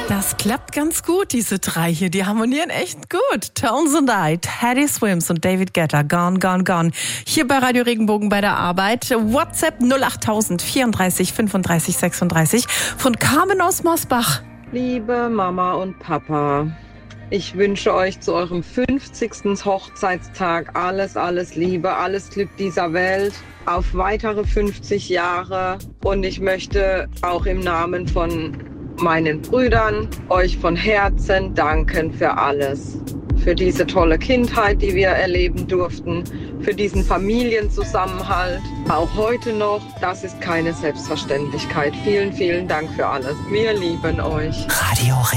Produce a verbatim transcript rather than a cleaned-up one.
Das klappt ganz gut, diese drei hier. Die harmonieren echt gut. Tones and I, Teddy Swims und David Guetta. Gone, gone, gone. Hier bei Radio Regenbogen bei der Arbeit. WhatsApp null acht tausend vierunddreißig fünfunddreißig sechsunddreißig von Carmen aus Mosbach. Liebe Mama und Papa, ich wünsche euch zu eurem fünfzigsten Hochzeitstag alles, alles Liebe, alles Glück dieser Welt, auf weitere fünfzig Jahre. Und ich möchte auch im Namen von meinen Brüdern euch von Herzen danken für alles. Für diese tolle Kindheit, die wir erleben durften, für diesen Familienzusammenhalt, auch heute noch. Das ist keine Selbstverständlichkeit. Vielen, vielen Dank für alles. Wir lieben euch. Radio